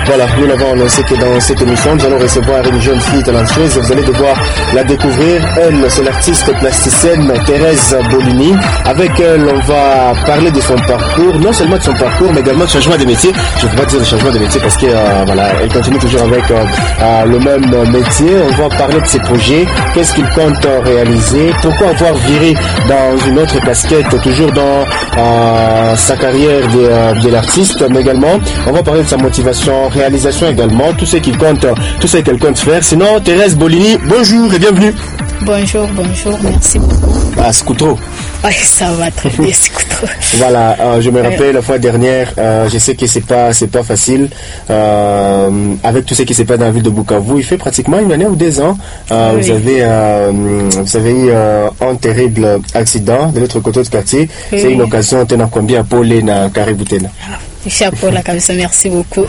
Voilà, nous l'avons annoncé que dans cette émission, nous allons recevoir une jeune fille talentueuse. Vous allez devoir la découvrir. Elle, c'est l'artiste plasticienne Thérèse Bolini. Avec elle, on va parler de son parcours, non seulement de son parcours, mais également de changement de métier. Je ne peux pas dire de changement de métier parce que voilà, elle continue toujours avec le même métier. On va parler de ses projets, qu'est-ce qu'il compte réaliser, pourquoi avoir viré dans une autre casquette, toujours dans sa carrière de l'artiste, mais également, on va parler de sa motivation, réalisation également, tout ce qu'elle compte faire. Sinon, Thérèse Bolini, bonjour et bienvenue. Bonjour, merci beaucoup. Ah, Scoutro. Oui, ça va très bien, Scoutro. Voilà, je me rappelle la fois dernière, je sais que c'est pas facile, avec tout ce qui s'est passé dans la ville de Bukavu. Il fait pratiquement une année ou 2 ans, oui. Vous avez eu un terrible accident de l'autre côté du quartier. Oui. C'est une occasion, t'en as combien pour les na Kaributena? Chapeau la cabeza, merci beaucoup.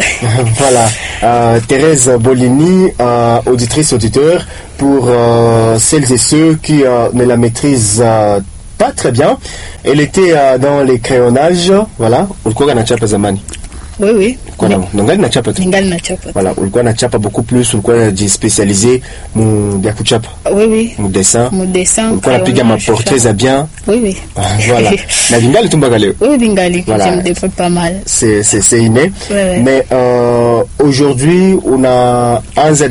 Voilà, Thérèse Bolini, auditrice, auditeur, pour celles et ceux qui ne la maîtrisent pas très bien. Elle était dans les crayonnages, voilà. Ulikuwa anachapa zamani. Oui. Ningali nachapa tu. Voilà, ulikuwa anachapa beaucoup plus, ulikuwa anajispécialiser mu ya kuchapa. Oui. Mu dessin. Ulikuwa anapiga maportraits za bien. Oui. Voilà. Na bingali tumbaga leo. Oui, bingali. Voilà. Je me débrouille pas mal. C'est inné. Oui. Mais aujourd'hui, on a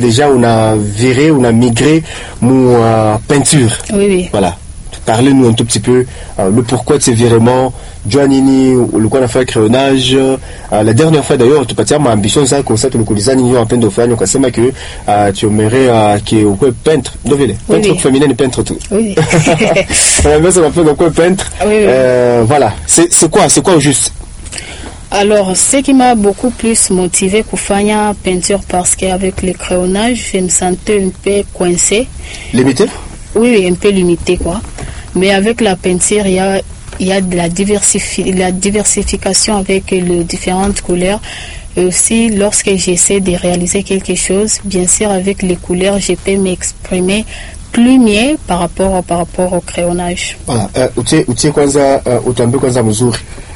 viré, on a migré mu peinture. Oui. Voilà. Parlez-nous un tout petit peu le pourquoi de ces virements. Joanini, le quoi on a fait crayonnage. La dernière fois d'ailleurs, tu partais à ma ambition ça comme ça tu le connaissais ni en peine de faire, donc c'est ma que tu aimerais qui au quoi peintre, devine. Peintre féminin et peintre tout. Oui. Mais ça m'a fait donc quoi peintre. Oui. Voilà, c'est quoi au juste? Alors, ce qui m'a beaucoup plus motivé pour faire peinture parce qu'avec le crayonnage, je me sentais un peu coincée. Limité? Oui, un peu limité quoi. Mais avec la peinture, il y a de la diversification avec les différentes couleurs. Et aussi, lorsque j'essaie de réaliser quelque chose, bien sûr, avec les couleurs, je peux m'exprimer plus mieux par rapport au crayonnage. Voilà. Utie kwanza utuambie kwanza mzuri.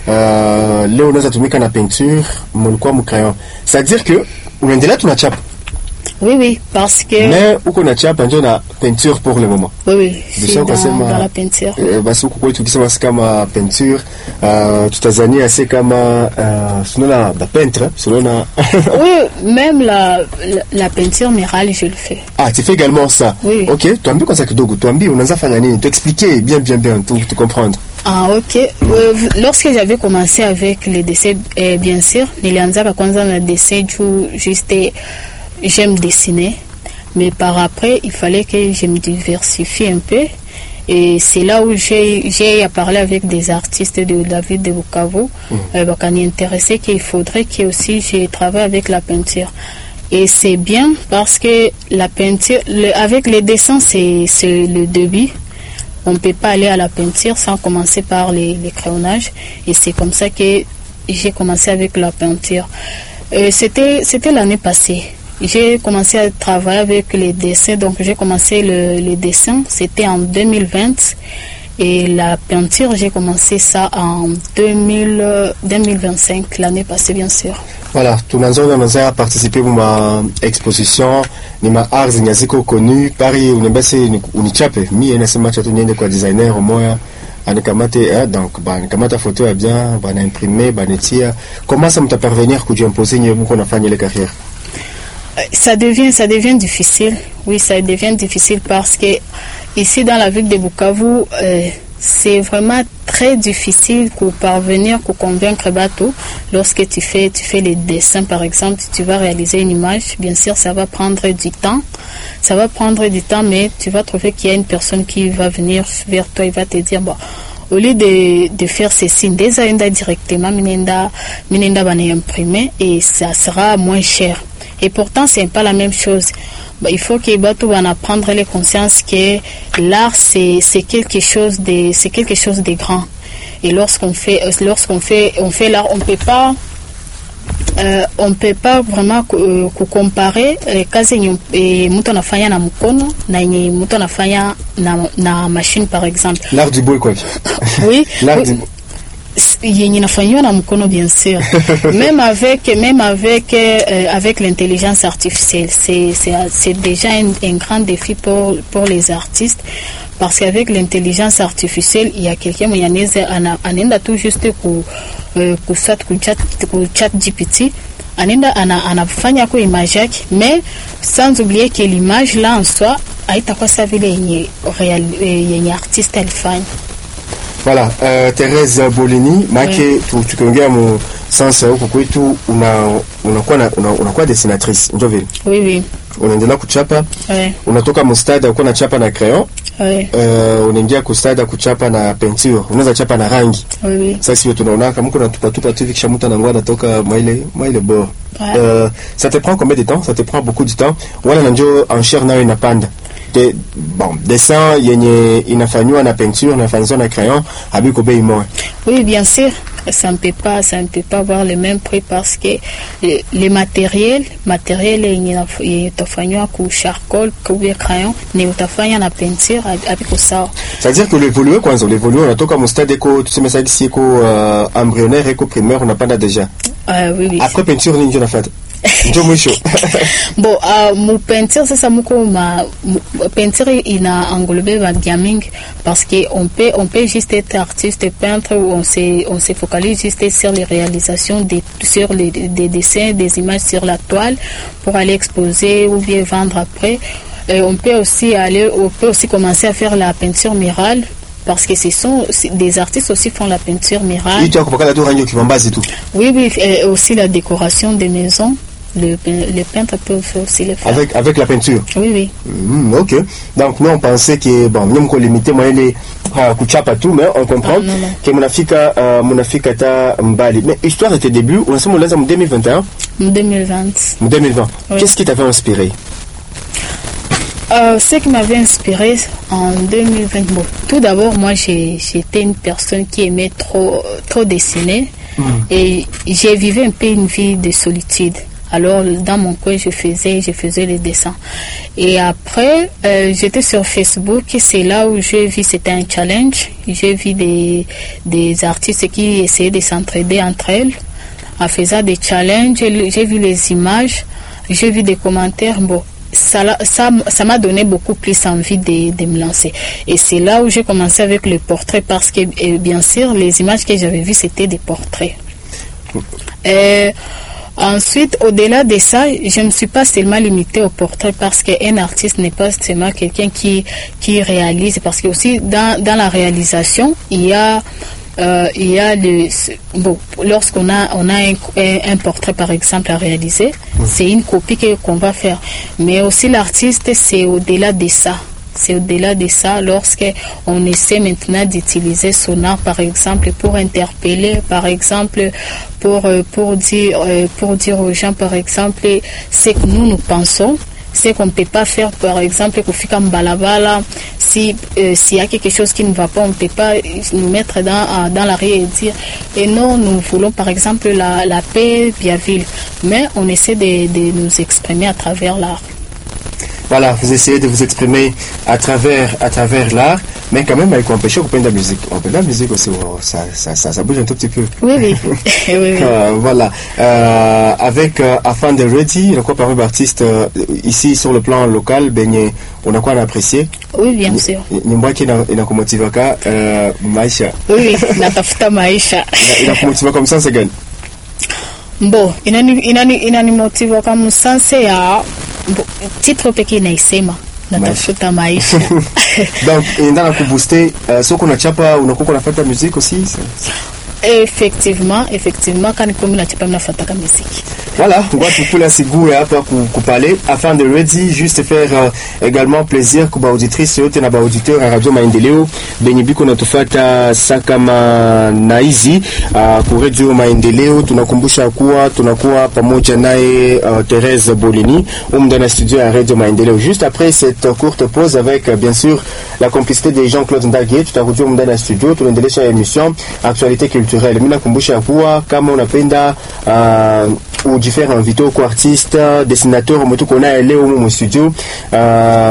Leo unaweza tumika na peinture, mulikuwa mcrayon. C'est-à-dire que unaendelea tunachapa. Oui, parce que... Mais où qu'on a déjà peint la peinture pour le moment. Oui, c'est dans la peinture. Parce que quoi tu dis c'est comme peinture, tout Tanzanie c'est comme sinon la peintre, sinon la... Oui, même la peinture murale je le fais. Ah, tu fais également ça. Oui. OK, tu as mis comme ça que dogo, tu as mis on a fait nini, t'expliquer bien pour te comprendre. Ah, OK. Lorsque j'avais commencé avec les dessins, bien sûr, nilianza kwanza na dessin juste j'aime dessiner, mais par après, il fallait que je me diversifie un peu. Et c'est là où j'ai parlé avec des artistes de la ville de Bukavu. Qu'on est intéressé qu'il faudrait que aussi je travaille avec la peinture. Et c'est bien parce que la peinture, avec les dessins, c'est le début. On ne peut pas aller à la peinture sans commencer par les crayonnages. Et c'est comme ça que j'ai commencé avec la peinture. C'était l'année passée. J'ai commencé à travailler avec les dessins, donc j'ai commencé les dessins, c'était en 2020 et la peinture j'ai commencé ça en 2025, l'année passée bien sûr. Voilà, tout le monde a participé à ma exposition, ni ma art ziko connu, Paris unichape, mi enasema cha tunyende kwa designer moya anikamate donc nikamata photo ya bien, bana imprimer, banetia. Comment ça m'a parvenir kujiimposer nyewe mko nafanya ile carrière? Ça devient difficile. Oui, ça devient difficile parce que ici dans la ville de Bukavu, c'est vraiment très difficile pour parvenir, pour convaincre bateau. Lorsque tu fais les dessins, par exemple, tu vas réaliser une image. Bien sûr, ça va prendre du temps. Mais tu vas trouver qu'il y a une personne qui va venir vers toi, il va te dire, bon, au lieu de faire ceci, déjà directement, minenda va imprimer et ça sera moins cher. Et pourtant, c'est pas la même chose. Il faut que Batou va apprendre les consciences que l'art c'est quelque chose de grand. Et lorsqu'on fait l'art, on peut pas vraiment comparer kazi yenye mtu anafanya na mkono na yenye mtu anafanya na machine par exemple. L'art du bois quoi. Oui. yenye nafanywa na mkono bien sûr. même avec l'intelligence artificielle, c'est déjà un grand défi pour les artistes. Parce qu'avec l'intelligence artificielle, il y a quelqu'un qui anaenda tout juste ku chat GPT, anafanya kwa image yake, mais sans oublier que l'image là en soi haitakuwa sawa vile yenye artiste alifanya. Voilà, Thérèse Bolini, make tukiongea mu sasa huko kwetu unakuwa dessinatrice, ndio vile. Oui oui. Unaendelea kuchapa. Unatoka mustada uko na chapa na crayon. Unaingia kustada kuchapa na peinture. Unaweza chapa na rangi. Oui. Sasa sio tunaona kama kuna tupa tu vikisha mtu anangwa anatoka maile bord. Ça te prend combien de temps? Ça te prend beaucoup de temps. Wala ndio en chair nayo inapanda. Dessin yenye inafanywa na peinture, inafanywa na crayon, habiko bei moja. Oui, bien sûr. Ça ne peut pas avoir le même prix parce que les matériels yenye utafanywa ku charcoal, ku crayon, ni utafanya na peinture habiko sawa. C'est-à-dire que l'évoluer unatoka mustade eko tuseme sasa iko embryonnaire eko primaire unapanda déjà. Oui. Après peinture nini unafanya? Ndio mwisho. Bon, mu peinture sasa muko peinture ina englobe va gaming parce que on peut juste être artiste peintre ou on se focalise juste sur les réalisations sur des dessins, des images sur la toile pour aller exposer ou bien vendre après. On peut aussi commencer à faire la peinture murale. Parce que des artistes aussi font la peinture murale. Oui, aussi la décoration des maisons. Les peintres peuvent aussi le faire. Avec la peinture? Oui. Ok. Donc nous on pensait que nous on limité moi les kuchapa tout, mais on comprend que munafika ta mbali. Mais histoire de tes débuts, on s'est en 2021. 2020. Oui. Qu'est-ce qui t'avait inspiré? Ce qui m'avait inspiré en 2020, tout d'abord, moi j'étais une personne qui aimait trop dessiner et j'ai vécu un peu une vie de solitude. Alors dans mon coin, je faisais les dessins. Et après, j'étais sur Facebook et c'est là où j'ai vu, c'était un challenge. J'ai vu des artistes qui essayaient de s'entraider entre elles en faisant des challenges. J'ai vu les images, j'ai vu des commentaires. Ça m'a donné beaucoup plus envie de me lancer. Et c'est là où j'ai commencé avec le portrait parce que, bien sûr, les images que j'avais vues, c'était des portraits. Ensuite, au-delà de ça, je ne me suis pas seulement limitée au portrait parce qu'un artiste n'est pas seulement quelqu'un qui réalise. Parce que aussi, dans la réalisation, il y a lorsqu'on a un portrait par exemple à réaliser, c'est une copie qu'on va faire, mais aussi l'artiste c'est au-delà de ça. Lorsqu'on essaie maintenant d'utiliser son art par exemple pour interpeller, par exemple pour dire aux gens par exemple ce que nous pensons, ce qu'on ne peut pas faire, par exemple, s'il y a quelque chose qui ne va pas, on ne peut pas nous mettre dans la rue et dire et non, nous voulons par exemple la paix via ville, mais on essaie de nous exprimer à travers l'art. Voilà, vous essayez de vous exprimer à travers l'art, mais quand même avec empêcher qu'on peut de la musique. On peut de la musique aussi, ça bouge un tout petit peu. Oui. Voilà. Avec Afin de Ready, il y a quoi par artiste ici sur le plan local, on a quoi à apprécier? Oui, bien sûr. Nimba qui n'a comme motivaka maisha. Oui, natafuta maisha. Il a comme motivaka comme ça c'est gagne. Bon, inani motiva kama sanse ya titre pekee inaisema natafuta maisha. Donc indana kubooster soko na chapa unakuwa unafuata musique aussi. Effectivement quand comme na chapa mnafuata musique. Voilà, on va tout la sigoue hapa parler Afin de Ready, juste faire également plaisir kwa auditrice yote na auditeur à Radio Maendeleo benye biko natufata sakama na hizi kwa Radio Maendeleo. Tunakumbusha kuwa tunakuwa pamoja naye Thérèse Bolini dans la studio à Radio Maendeleo. Juste après cette courte pause avec bien sûr la complicité de Jean-Claude Ndage, tutarudia dans la studio tunaendelea émission actualité culturelle. Mimi nakumbusha kuwa kama unapenda ou différents invités, artistes, dessinateurs, on a leo mu studio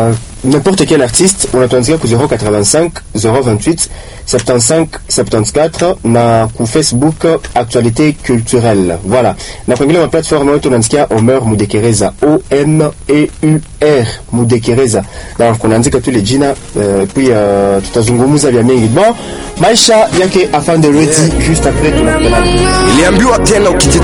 n'importe quel artiste unatuandikia ku 085 028 75 74 na ku Facebook Actualité Culturelle. Voilà. Na kuingilia ma plateforme yetu unaandikia Omer Mudekereza, OMEUR Mudekereza. Donc unaandika tu le jina puis tutazungumza vya mengi. Bon, maisha yake afande ready juste après tunakutana. Iliambiwa tena ukitita